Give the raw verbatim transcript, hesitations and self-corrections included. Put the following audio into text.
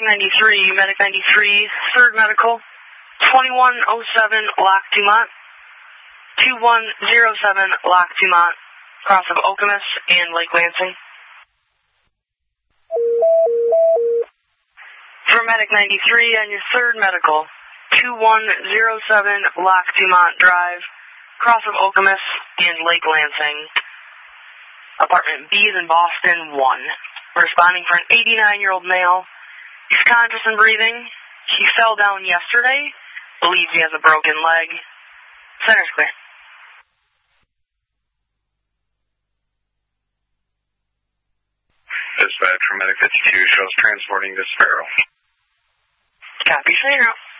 ninety-three, Medic ninety-three, third Medical, twenty-one oh seven Lac Dumont, two one oh seven Lac Dumont, cross of Okemos and Lake Lansing. For Medic ninety-three on your third Medical, two one oh seven Lac Dumont Drive, cross of Okemos and Lake Lansing. Apartment B is in Boston, one. Responding for an eighty-nine-year-old male. He's conscious and breathing. He fell down yesterday. Believes he has a broken leg. Center's clear. Dispatch for Medic fifty-two shows transporting to Sparrow. Copy, Center.